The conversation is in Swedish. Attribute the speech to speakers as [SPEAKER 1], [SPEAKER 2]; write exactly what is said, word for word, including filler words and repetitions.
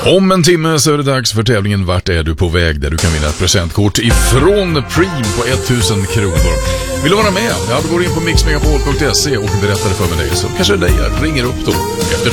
[SPEAKER 1] Om en timme så är det dags för tävlingen Vart är du på väg? Där du kan vinna ett presentkort ifrån Preem på tusen kronor. Vill du vara med? Ja, då går in på mix megapol punkt se och berättar det för mig dig. Så kanske det dig jag ringer upp då efter